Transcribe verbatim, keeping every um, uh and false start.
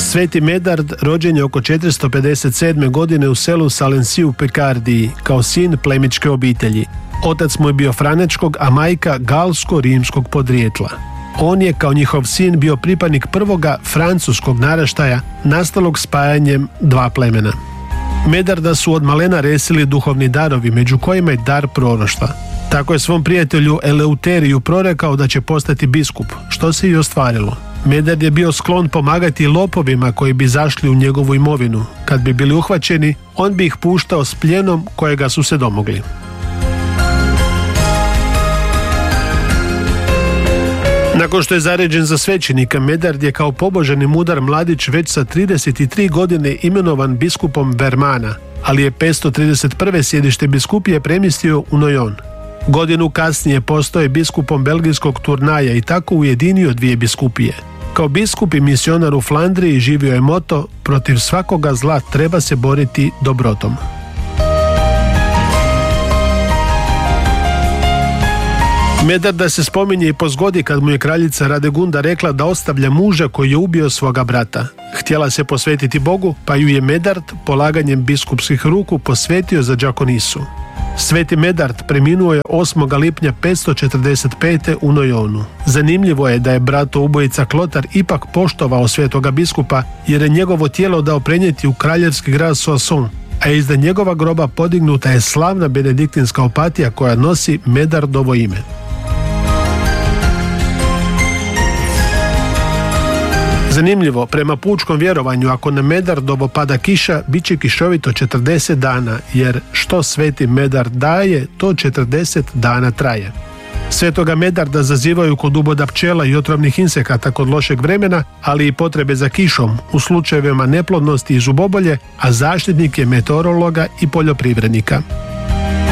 Sveti Medard rođen je oko četiristo pedeset sedme. godine u selu Salency u Picardiji kao sin plemičke obitelji. Otac mu je bio franečkog, a majka galsko-rimskog podrijetla. On je kao njihov sin bio pripadnik prvoga francuskog naraštaja nastalog spajanjem dva plemena. Medarda su od malena resili duhovni darovi, među kojima je dar proroštva. Tako je svom prijatelju Eleuteriju prorekao da će postati biskup, što se i ostvarilo. Medard je bio sklon pomagati lopovima koji bi zašli u njegovu imovinu. Kad bi bili uhvaćeni, on bi ih puštao s plijenom kojega su se domogli. Nakon što je zaređen za svećenika, Medard je kao pobožan i mudar mladić već sa trideset tri godine imenovan biskupom Vermana, ali je petsto trideset prve sjedište biskupije premjestio u Noyon. Godinu kasnije postao je biskupom belgijskog Turnaja i tako ujedinio dvije biskupije. Kao biskup i misionar u Flandriji živio je moto: protiv svakoga zla treba se boriti dobrotom. Medarda se spominje i po zgodi kad mu je kraljica Radegunda rekla da ostavlja muža koji je ubio svoga brata. Htjela se posvetiti Bogu, pa ju je Medard polaganjem biskupskih ruku posvetio za đakonisu. Sveti Medard preminuo je osmog lipnja petsto četrdeset pete. u Noyonu. Zanimljivo je da je brato ubojica Klotar ipak poštovao svetoga biskupa, jer je njegovo tijelo dao prenijeti u kraljevski grad Soissons, a iza njegova groba podignuta je slavna benediktinska opatija koja nosi Medardovo ime. Zanimljivo, prema pučkom vjerovanju, ako na Medardovo pada kiša, bit će kišovito četrdeset dana, jer što sveti Medard daje, to četrdeset dana traje. Svetoga Medarda zazivaju kod uboda pčela i otrovnih insekata kod lošeg vremena, ali i potrebe za kišom u slučajevima neplodnosti i zubobolje, a zaštitnik je meteorologa i poljoprivrednika.